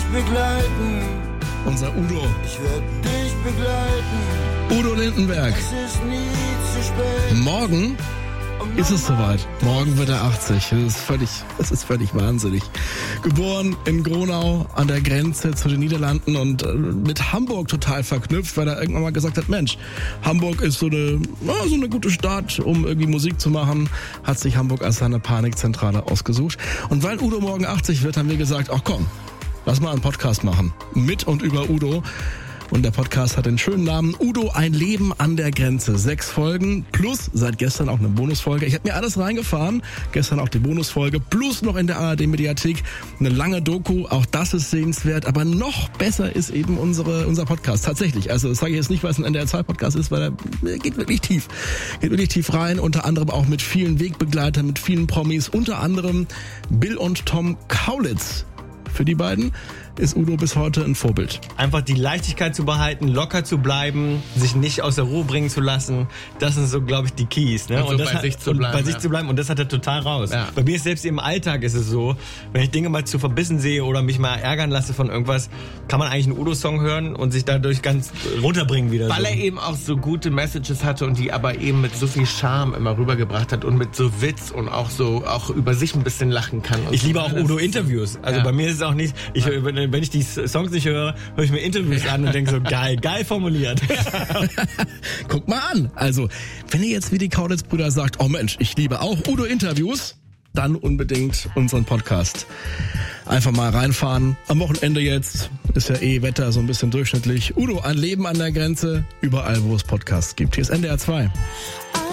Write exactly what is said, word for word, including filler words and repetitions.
begleiten. Unser Udo. Ich werde dich begleiten. Udo Lindenberg. Es ist nie zu spät. Morgen ist es soweit. Morgen wird er achtzig. Das ist völlig, das ist völlig wahnsinnig. Geboren in Gronau an der Grenze zu den Niederlanden und mit Hamburg total verknüpft, weil er irgendwann mal gesagt hat, Mensch, Hamburg ist so eine, so eine gute Stadt, um irgendwie Musik zu machen. Hat sich Hamburg als seine Panikzentrale ausgesucht. Und weil Udo morgen achtzig wird, haben wir gesagt, ach komm, lass mal einen Podcast machen. Mit und über Udo. Und der Podcast hat den schönen Namen Udo, ein Leben an der Grenze. Sechs Folgen plus seit gestern auch eine Bonusfolge. Ich habe mir alles reingefahren. Gestern auch die Bonusfolge plus noch in der A R D-Mediathek eine lange Doku. Auch das ist sehenswert. Aber noch besser ist eben unsere unser Podcast. Tatsächlich. Also das sage ich jetzt nicht, weil es ein N D R zwei Podcast ist, weil er geht wirklich tief. Geht wirklich tief rein. Unter anderem auch mit vielen Wegbegleitern, mit vielen Promis. Unter anderem Bill und Tom Kaulitz. Für die beiden ist Udo bis heute ein Vorbild. Einfach die Leichtigkeit zu behalten, locker zu bleiben, sich nicht aus der Ruhe bringen zu lassen, das sind so, glaube ich, die Keys. Ne? Und, so und das bei hat, sich zu und bleiben. bei ja. sich zu bleiben. Und das hat er total raus. Ja. Bei mir ist selbst im Alltag ist es so, wenn ich Dinge mal zu verbissen sehe oder mich mal ärgern lasse von irgendwas, kann man eigentlich einen Udo-Song hören und sich dadurch ganz runterbringen wieder. Weil so. er eben auch so gute Messages hatte und die aber eben mit so viel Charme immer rübergebracht hat und mit so Witz und auch so auch über sich ein bisschen lachen kann. Und Ich so. liebe auch Das Udo-Interviews. Also ja. bei mir ist es auch nicht, ich, ja. wenn, wenn ich die Songs nicht höre, höre ich mir Interviews an und denke so, geil, geil formuliert. Guck mal an. Also, wenn ihr jetzt wie die Kaulitz-Brüder sagt, oh Mensch, ich liebe auch Udo-Interviews, dann unbedingt unseren Podcast. Einfach mal reinfahren. Am Wochenende jetzt ist ja eh Wetter so ein bisschen durchschnittlich. Udo, ein Leben an der Grenze, überall wo es Podcasts gibt. Hier ist N D R zwei.